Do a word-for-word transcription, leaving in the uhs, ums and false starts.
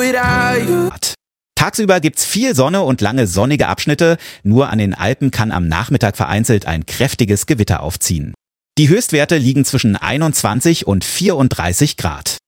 Tagsüber gibt's viel Sonne und lange sonnige Abschnitte. Nur an den Alpen kann am Nachmittag vereinzelt ein kräftiges Gewitter aufziehen. Die Höchstwerte liegen zwischen einundzwanzig und vierunddreißig Grad.